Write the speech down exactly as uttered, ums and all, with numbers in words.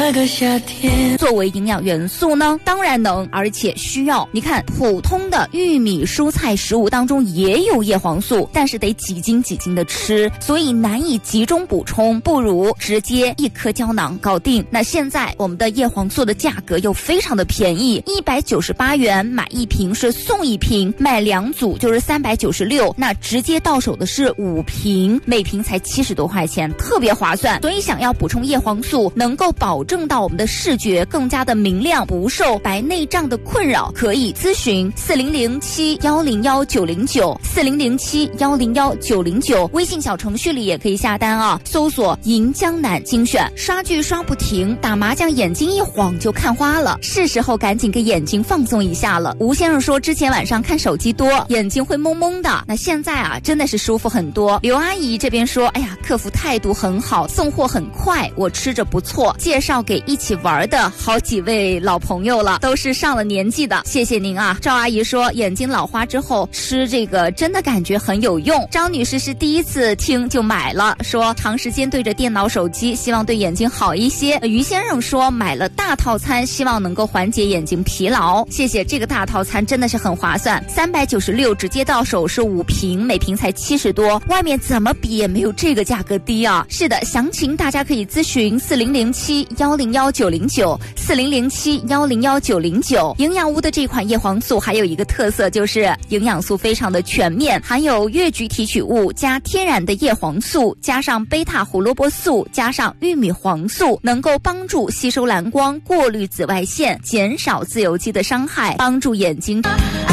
那个夏天。 作为营养元素呢，当然能，而且需要。你看，普通的玉米蔬菜食物当中也有叶黄素，但是得几斤几斤的吃，所以难以集中补充，不如直接一颗胶囊搞定。那现在我们的叶黄素的价格又非常的便宜，一百九十八元买一瓶是送一瓶，买两组就是三百九十六，那直接到手的是五瓶，每瓶才七十多块钱，特别划算。所以想要补充叶黄素，能够保证到我们的视觉更加的明亮，不受白内障的困扰，可以咨询四零零七幺零幺九零九四零零七幺零幺九零九，微信小程序里也可以下单啊，搜索银江南精选。刷剧刷不停，打麻将眼睛一晃就看花了，是时候赶紧给眼睛放松一下了。吴先生说之前晚上看手机多，眼睛会蒙蒙的，那现在啊真的是舒服很多。刘阿姨这边说，哎呀，客服态度很好，送货很快，我吃着不错，介绍给一起玩的好几位老朋友了，都是上了年纪的，谢谢您啊。赵阿姨说眼睛老花之后吃这个真的感觉很有用。张女士是第一次听就买了，说长时间对着电脑手机，希望对眼睛好一些。于先生说买了大套餐，希望能够缓解眼睛疲劳，谢谢，这个大套餐真的是很划算，三百九十六直接到手是五瓶，每瓶才七十多，外面怎么比也没有这个价格低啊。是的，详情大家可以咨询四零零七幺零幺九零九四零零七幺零幺九零九。营养屋的这款叶黄素还有一个特色，就是营养素非常的全面，含有越橘提取物加天然的叶黄素，加上贝塔胡萝卜素，加上玉米黄素，能够帮助吸收蓝光，过滤紫外线，减少自由基的伤害，帮助眼睛。